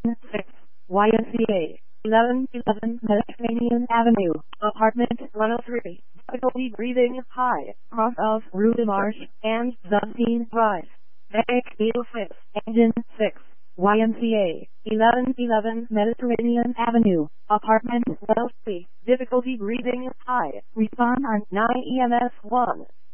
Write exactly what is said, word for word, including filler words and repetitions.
six, Y M C A, eleven eleven Mediterranean Avenue, apartment one oh three, difficulty breathing, high, cross of Rue Marsh, and the Scene Drive. Bank Beetlefits, engine six, Y M C A, eleven eleven Mediterranean Avenue, apartment one oh three, difficulty breathing, high, respond on nine E M S one.